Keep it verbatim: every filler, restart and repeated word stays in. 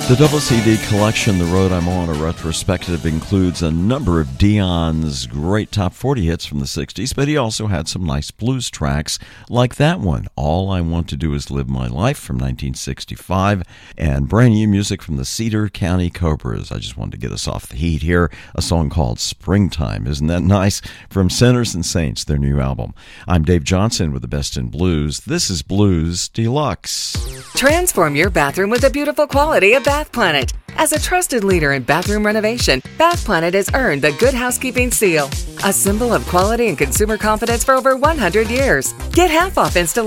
The double C D collection, The Road I'm On, a retrospective, includes a number of Dion's great top forty hits from the sixties, but he also had some nice blues tracks like that one, All I Want to Do Is Live My Life from nineteen sixty-five, and brand new music from the Cedar County Cobras. I just wanted to get us off the heat here, a song called Springtime. Isn't that nice? From Sinners and Saints, their new album. I'm Dave Johnson with the Best in Blues. This is Blues Deluxe. Transform your bathroom with the beautiful quality of Bath Planet. As a trusted leader in bathroom renovation, Bath Planet has earned the Good Housekeeping seal, a symbol of quality and consumer confidence for over one hundred years. Get half off installation